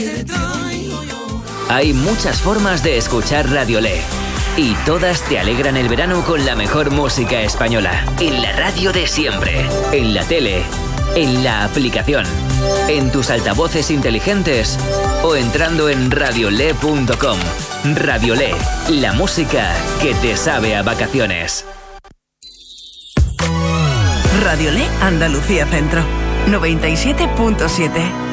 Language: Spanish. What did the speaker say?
Hay muchas formas de escuchar Radiolé y todas te alegran el verano con la mejor música española. En la radio de siempre, en la tele, en la aplicación, en tus altavoces inteligentes o entrando en radiolé.com. Radiolé, la música que te sabe a vacaciones. Radiolé Andalucía Centro, 97.7.